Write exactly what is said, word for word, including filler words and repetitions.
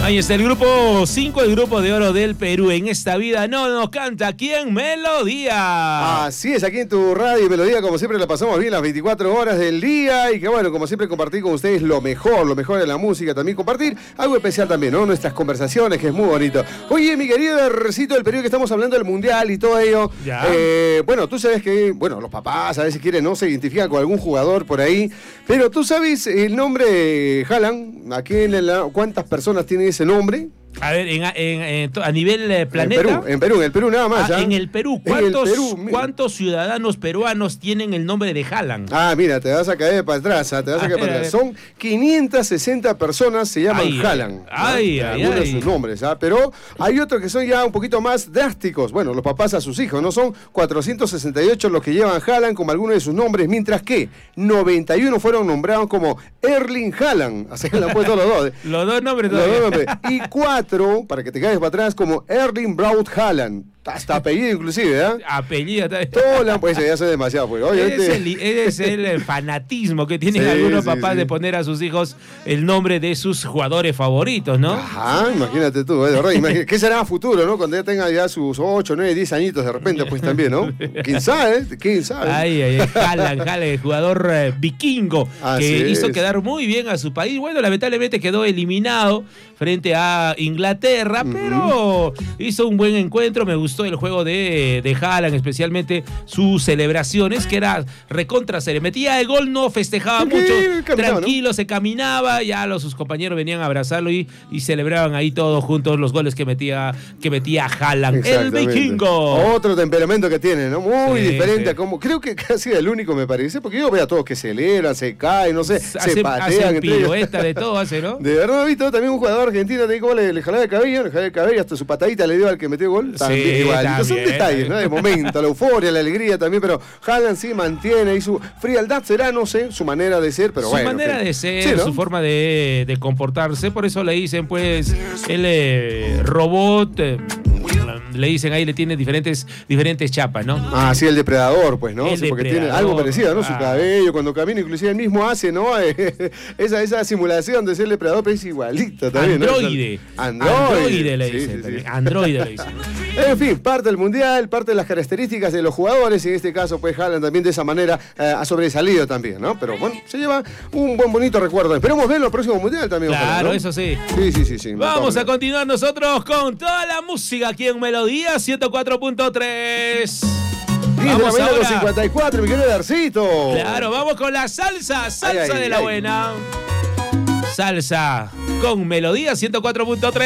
Ahí está el grupo cinco, el grupo de oro del Perú. En esta vida no nos canta ¿quién? Melodía. Así es, aquí en tu radio Melodía, como siempre la pasamos bien las veinticuatro horas del día y que bueno, como siempre compartir con ustedes lo mejor, lo mejor de la música, también compartir algo especial también, ¿no? Nuestras conversaciones, que es muy bonito. Oye, mi querido Ercito del Perú, que estamos hablando del Mundial y todo ello. Ya. Eh, bueno, tú sabes que, bueno, los papás a veces quieren, no se identifican con algún jugador por ahí, pero tú sabes el nombre de Haaland, ¿a quién, cuántas personas tienen ese nombre? A ver, en, en, en, a nivel eh, planeta. En Perú, en Perú, en el Perú nada más. Ah, ¿ya? en el Perú, ¿cuántos, el Perú, ¿cuántos ciudadanos peruanos tienen el nombre de Haaland? Ah, mira, te vas a caer para atrás, te vas a, a caer para atrás. Son quinientas sesenta personas, se llaman ay, Haaland. Ay, ¿no? ay, Algunos ay. de sus nombres, ¿ah? Pero hay otros que son ya un poquito más drásticos. Bueno, los papás a sus hijos, ¿no? Son cuatrocientos sesenta y ocho los que llevan Haaland como algunos de sus nombres, mientras que noventa y uno fueron nombrados como Erling Haaland. Así que le han puesto los dos. Los dos nombres los todavía. dos nombres. Y cuatro, para que te caigas para atrás, como Erling Braut Haaland. Hasta apellido inclusive, ¿eh? Apellido también. Todo la, pues ya hace demasiado, pues. Obviamente. Es el, es el fanatismo que tienen Sí, algunos sí, papás sí. de poner a sus hijos el nombre de sus jugadores favoritos, ¿no? Ajá, imagínate tú, ¿eh? De verdad, imagínate. ¿Qué será a futuro, no? Cuando ya tenga ya sus ocho, nueve, diez añitos de repente, pues también, ¿no? ¿Quién sabe? ¿Quién sabe? Ay, ay, ay, Haaland, Haaland, el jugador eh, vikingo, Así que hizo es. quedar muy bien a su país. Bueno, lamentablemente quedó eliminado frente a Inglaterra, Ujú. pero hizo un buen encuentro. Me gustó el juego de, de Haaland, especialmente sus celebraciones, que era recontra serio. Metía el gol, no festejaba Ok, mucho, caminaba, tranquilo, ¿no? Se caminaba, ya los, sus compañeros venían a abrazarlo y, y celebraban ahí todos juntos los goles que metía, que metía Haaland, el Exactamente. vikingo. Otro temperamento que tiene, ¿no? Muy Sí, diferente sí. a como. Creo que casi el único me parece, porque yo veo a todos que celebran, se caen, no sé, se Hace, patean. hace entre ellos. pirueta de todo, hace, ¿no? De verdad, he visto también un jugador argentino, te digo, le, le jalaba el cabello, le jalaba el cabello, hasta su patadita le dio al que metió gol. También, Sí, igual. Entonces, son también, detalles, ¿no? De momento, la euforia, la alegría también, pero Haaland sí mantiene ahí su frialdad, será, no sé, su manera de ser, pero su bueno. manera en fin. de ser, Sí, ¿no? su forma de, de comportarse, por eso le dicen pues el eh, robot, eh, le dicen ahí, le tiene diferentes, diferentes chapas, ¿no? Ah, sí, el depredador, pues, ¿no? El Sí, porque tiene depredador, algo parecido, ¿no? Su ah. cabello, cuando camina, inclusive él mismo hace, ¿no? esa, esa simulación de ser el depredador, pero es igualito también, ¿no? Androide. Androide. Androide le Sí, dicen sí, también. sí. Androide le dicen. En fin, parte del mundial, parte de las características de los jugadores, y en este caso, pues Haaland también de esa manera eh, ha sobresalido también, ¿no? Pero bueno, se lleva un buen bonito recuerdo. Esperemos verlo el próximo mundial también. Claro, ojalá, ¿no? eso sí. Sí, sí, sí, sí. Vamos a continuar nosotros con toda la música aquí en Melodía ciento cuatro punto tres. diez de la Vamos mañana con ahora. cincuenta y cuatro, mi querido Darcito. Claro, vamos con la salsa, salsa Ay, ay, de la ay. buena. Salsa con Melodía ciento cuatro punto tres.